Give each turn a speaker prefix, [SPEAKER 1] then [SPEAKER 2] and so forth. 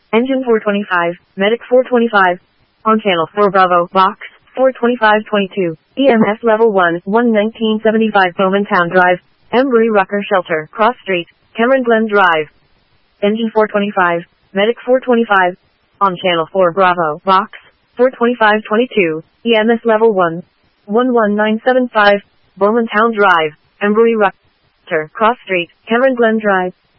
[SPEAKER 1] Engine 425, Medic 425. On channel 4 Bravo, box 42522. EMS level 1, 1975 Bowmantown Drive, Embry Rucker Shelter, Cross Street, Cameron Glen Drive. Engine 425, Medic 425. On channel 4 Bravo, box 42522. EMS level 1, 11975 Bowmantown Drive, Embry Rucker, Cross Street, Cameron Glen Drive.